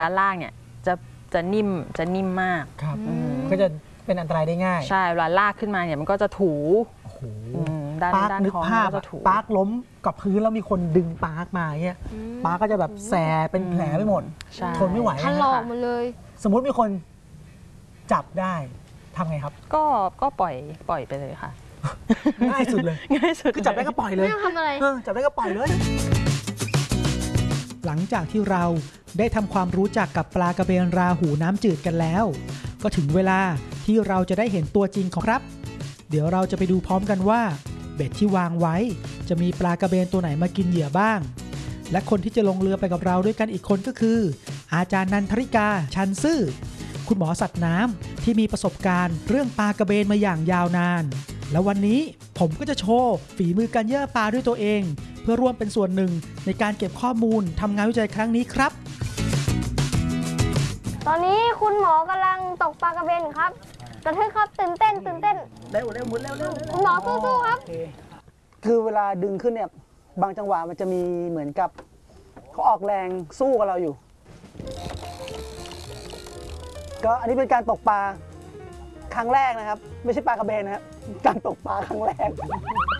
ด้านล่างเนี่ยจะนิ่มมากครับก็จะเป็นอันตรายได้ง่ายใช่เวลาลากขึ้นมาเนี่ยมันก็จะถูด้านท้องก็จะถูปาร์คล้มกับพื้นแล้วมีคนดึงปาร์คมาเนี่ยปาร์คก็จะแบบแสบเป็นแผลไปหมดทนไม่ไหวถลอกหมดเลยสมมุติมีคนจับได้ทำไงครับก็ปล่อยไปเลยค่ะง่ายสุดเลยง่ายสุดคือจับได้ก็ปล่อยเลยไม่ต้องทำอะไรจับได้ก็ปล่อยเลยหลังจากที่เราได้ทำความรู้จักกับปลากระเบนราหูน้ำจืดกันแล้วก็ถึงเวลาที่เราจะได้เห็นตัวจริงของครับเดี๋ยวเราจะไปดูพร้อมกันว่าเบ็ดที่วางไว้จะมีปลากระเบนตัวไหนมากินเหยื่อบ้างและคนที่จะลงเรือไปกับเราด้วยกันอีกคนก็คืออาจารย์นันทริกาชันซื่อคุณหมอสัตว์น้ำที่มีประสบการณ์เรื่องปลากระเบนมาอย่างยาวนานและวันนี้ผมก็จะโชว์ฝีมือการเยื่อปลาด้วยตัวเองเพื่อร่วมเป็นส่วนหนึ่งในการเก็บข้อมูลทำงานวิจัยครั้งนี้ครับตอนนี้คุณหมอกำลังตกปลากระเบนครับกระทึกครับตื่นเต้นเร็วหมุนเร็วคุณหมอสู้ๆครับคือเวลาดึงขึ้นเนี่ยบางจังหวะมันจะมีเหมือนกับเขาออกแรงสู้กับเราอยู่ก็อันนี้เป็นการตกปลาครั้งแรกนะครับไม่ใช่ปลากระเบนนะครับการตกปลาครั้งแรก